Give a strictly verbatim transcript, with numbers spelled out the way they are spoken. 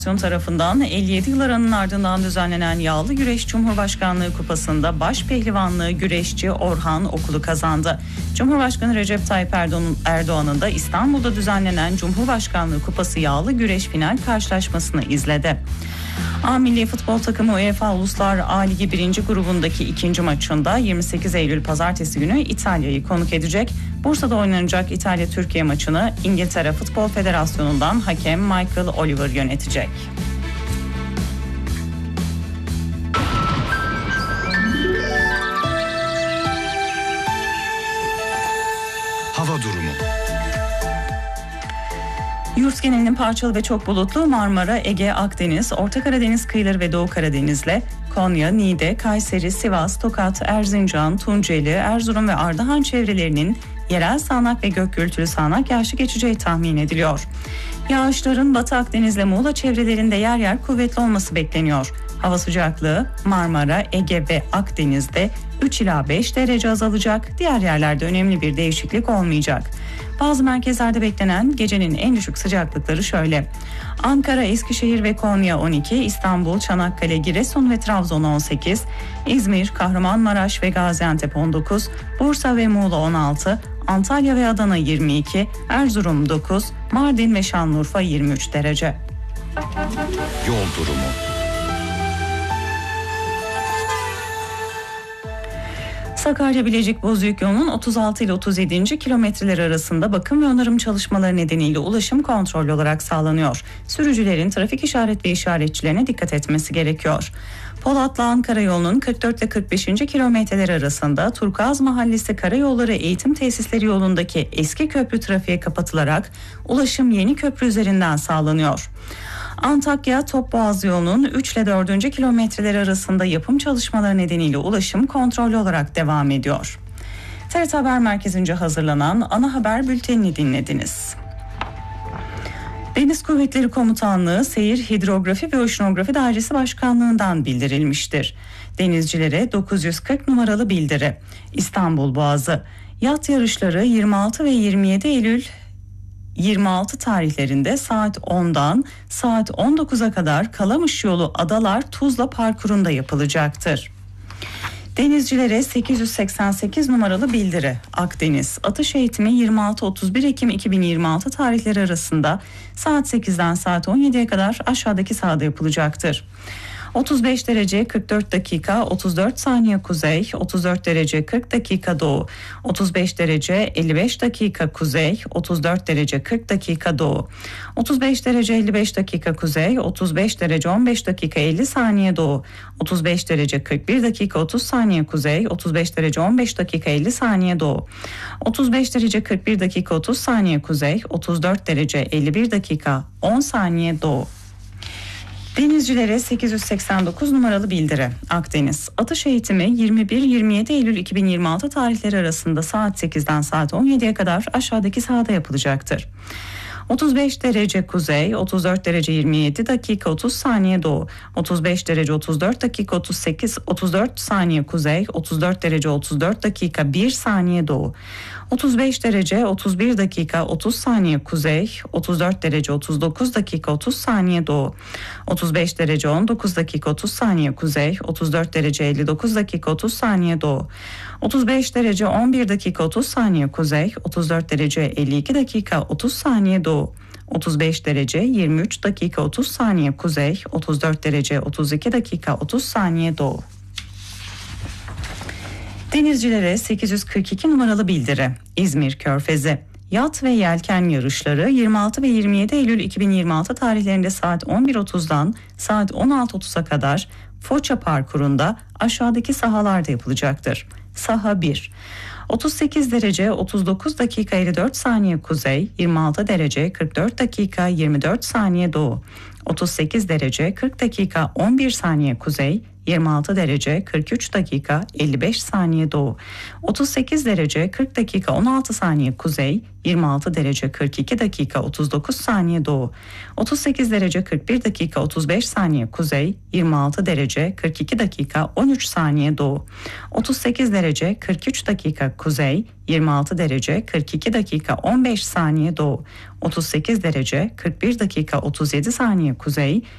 tarafından elli yedi yıl aranın ardından düzenlenen Yağlı Güreş Cumhurbaşkanlığı Kupası'nda baş pehlivanlığı güreşçi Orhan Okulu kazandı. Cumhurbaşkanı Recep Tayyip Erdoğan'ın da İstanbul'da düzenlenen Cumhurbaşkanlığı Kupası Yağlı Güreş final karşılaşmasını izledi. A Milli Futbol Takımı UEFA Uluslar A Ligi birinci grubundaki ikinci maçında yirmi sekiz Eylül Pazartesi günü İtalya'yı konuk edecek. Bursa'da oynanacak İtalya-Türkiye maçını İngiltere Futbol Federasyonu'ndan hakem Michael Oliver yönetecek. Hava durumu. Yurt genelinin parçalı ve çok bulutlu, Marmara, Ege, Akdeniz, Orta Karadeniz kıyıları ve Doğu Karadeniz'le Konya, Niğde, Kayseri, Sivas, Tokat, Erzincan, Tunceli, Erzurum ve Ardahan çevrelerinin yerel sağanak ve gök gürültülü sağanak yağışı geçeceği tahmin ediliyor. Yağışların Batı Akdeniz ile Muğla çevrelerinde yer yer kuvvetli olması bekleniyor. Hava sıcaklığı Marmara, Ege ve Akdeniz'de üç ila beş derece azalacak, diğer yerlerde önemli bir değişiklik olmayacak. Bazı merkezlerde beklenen gecenin en düşük sıcaklıkları şöyle: Ankara, Eskişehir ve Konya on iki, İstanbul, Çanakkale, Giresun ve Trabzon on sekiz, İzmir, Kahramanmaraş ve Gaziantep on dokuz, Bursa ve Muğla on altı, Antalya ve Adana yirmi iki, Erzurum dokuz, Mardin ve Şanlıurfa yirmi üç derece. Yol durumu. Sakarya-Bilecik Bozüyük yolunun otuz altı ile otuz yedi. kilometreler arasında bakım ve onarım çalışmaları nedeniyle ulaşım kontrollü olarak sağlanıyor. Sürücülerin trafik işaret ve işaretçilerine dikkat etmesi gerekiyor. Polatlı Ankara yolunun kırk dört ile kırk beş. kilometreler arasında Turkuaz Mahallesi Karayolları Eğitim Tesisleri yolundaki eski köprü trafiğe kapatılarak ulaşım yeni köprü üzerinden sağlanıyor. Antakya Topboğaz yolunun üç ile dört. kilometreler arasında yapım çalışmaları nedeniyle ulaşım kontrollü olarak devam ediyor. T R T Haber Merkezi'nce hazırlanan ana haber bültenini dinlediniz. Deniz Kuvvetleri Komutanlığı Seyir Hidrografi ve Oşinografi Dairesi Başkanlığı'ndan bildirilmiştir. Denizcilere dokuz yüz kırk numaralı bildiri. İstanbul Boğazı. Yat yarışları yirmi altı ve yirmi yedi Eylül yirmi altı tarihlerinde saat ondan saat on dokuza kadar Kalamış Yolu Adalar Tuzla parkurunda yapılacaktır. Denizcilere sekiz yüz seksen sekiz numaralı bildiri. Akdeniz atış eğitimi yirmi altı otuz bir Ekim iki bin yirmi altı tarihleri arasında saat sekizden saat on yediye kadar aşağıdaki sahada yapılacaktır. otuz beş derece kırk dört dakika otuz dört saniye kuzey, otuz dört derece kırk dakika doğu, otuz beş derece elli beş dakika kuzey, otuz dört derece kırk dakika doğu, otuz beş derece elli beş dakika kuzey, otuz beş derece on beş dakika elli saniye doğu, otuz beş derece kırk bir dakika otuz saniye kuzey, otuz beş derece on beş dakika elli saniye doğu, otuz beş derece kırk bir dakika otuz saniye kuzey, otuz dört derece elli bir dakika on saniye doğu. Denizcilere sekiz yüz seksen dokuz numaralı bildiri. Akdeniz atış eğitimi yirmi bir yirmi yedi Eylül iki bin yirmi altı tarihleri arasında saat sekizden saat on yediye kadar aşağıdaki sahada yapılacaktır. otuz beş derece kuzey, otuz dört derece yirmi yedi dakika otuz saniye doğu, otuz beş derece otuz dört dakika otuz sekiz otuz dört saniye kuzey, otuz dört derece otuz dört dakika bir saniye doğu, otuz beş derece otuz bir dakika otuz saniye kuzey, otuz dört derece otuz dokuz dakika otuz saniye doğu, otuz beş derece on dokuz dakika otuz saniye kuzey, otuz dört derece elli dokuz dakika otuz saniye doğu, otuz beş derece on bir dakika otuz saniye kuzey, otuz dört derece elli iki dakika otuz saniye doğu, otuz beş derece yirmi üç dakika otuz saniye kuzey, otuz dört derece otuz iki dakika otuz saniye doğu. Denizcilere sekiz yüz kırk iki numaralı bildiri. İzmir Körfezi. Yat ve yelken yarışları yirmi altı ve yirmi yedi Eylül iki bin yirmi altı tarihlerinde saat on bir otuzdan saat on altı otuza kadar Foça parkurunda aşağıdaki sahalarda yapılacaktır. Saha bir. otuz sekiz derece otuz dokuz dakika elli dört saniye kuzey, yirmi altı derece kırk dört dakika yirmi dört saniye doğu, otuz sekiz derece kırk dakika on bir saniye kuzey, yirmi altı derece kırk üç dakika elli beş saniye doğu, otuz sekiz derece kırk dakika on altı saniye kuzey, yirmi altı derece kırk iki dakika otuz dokuz saniye doğu, otuz sekiz derece kırk bir dakika otuz beş saniye kuzey, yirmi altı derece kırk iki dakika on üç saniye doğu, otuz sekiz derece kırk üç dakika kuzey, yirmi altı derece kırk iki dakika on beş saniye doğu, otuz sekiz derece kırk bir dakika otuz yedi saniye kuzey,